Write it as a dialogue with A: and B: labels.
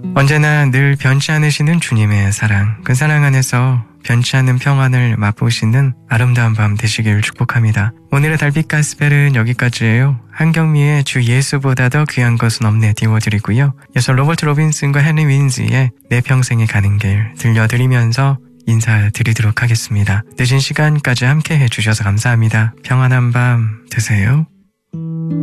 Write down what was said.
A: 언제나 늘 변치 않으시는 주님의 사랑, 그 사랑 안에서 변치 않는 평안을 맛보시는 아름다운 밤 되시길 축복합니다. 오늘의 달빛 가스펠은 여기까지예요. 한경미의 주 예수보다 더 귀한 것은 없네 띄워드리고요. 이어서 로버트 로빈슨과 헨리 윈즈의 내 평생에 가는 길 들려드리면서 인사드리도록 하겠습니다. 늦은 시간까지 함께 해주셔서 감사합니다. 평안한 밤 되세요.